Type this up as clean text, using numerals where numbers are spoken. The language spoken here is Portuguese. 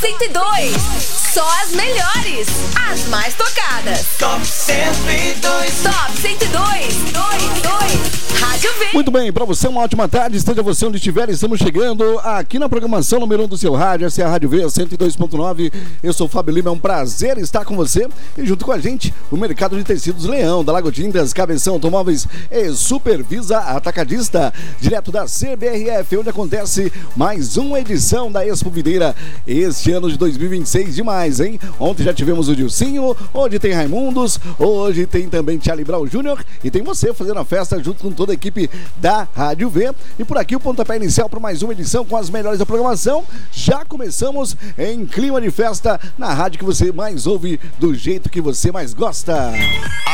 102. Só as melhores, as mais tocadas. Top 102. Top 102. Rádio V. Muito bem, para você uma ótima tarde, esteja você onde estiver, estamos chegando aqui na programação número 1 do seu rádio, essa é a Rádio V 102.9, eu sou o Fábio Lima, é um prazer estar com você e junto com a gente, o Mercado de Tecidos Leão, da Lago Tintas, Cabeção Automóveis e Supervisa Atacadista, direto da CBRF, onde acontece mais uma edição da Expo Videira, este ano de 2026, demais, hein? Ontem já tivemos o Dilcinho, hoje tem Raimundos, hoje tem também Charlie Brown Jr. e tem você fazendo a festa junto com toda a equipe da Rádio V. E por aqui o pontapé inicial para mais uma edição com as melhores da programação. Já começamos em clima de festa na rádio que você mais ouve, do jeito que você mais gosta.